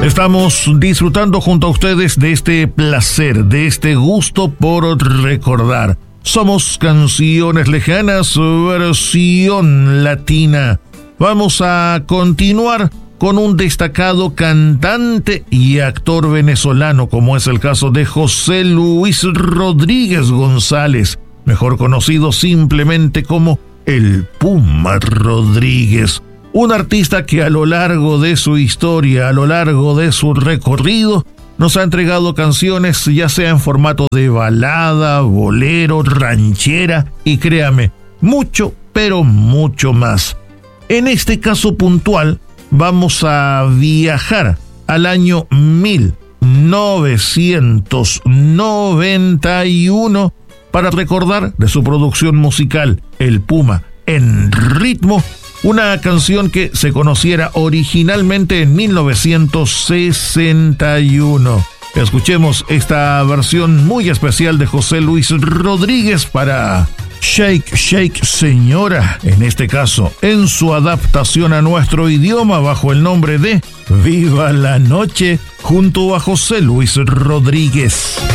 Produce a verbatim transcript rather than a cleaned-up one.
Estamos disfrutando junto a ustedes de este placer, de este gusto por recordar. Somos Canciones Lejanas, versión latina. Vamos a continuar con un destacado cantante y actor venezolano, como es el caso de José Luis Rodríguez González, mejor conocido simplemente como el Puma Rodríguez. Un artista que a lo largo de su historia, a lo largo de su recorrido, nos ha entregado canciones ya sea en formato de balada, bolero, ranchera y créame, mucho, pero mucho más. En este caso puntual, vamos a viajar al año mil novecientos noventa y uno para recordar de su producción musical, El Puma en Ritmo, una canción que se conociera originalmente en mil novecientos sesenta y uno. Escuchemos esta versión muy especial de José Luis Rodríguez para Shake, Shake Señora, en este caso en su adaptación a nuestro idioma bajo el nombre de Viva la Noche, junto a José Luis Rodríguez.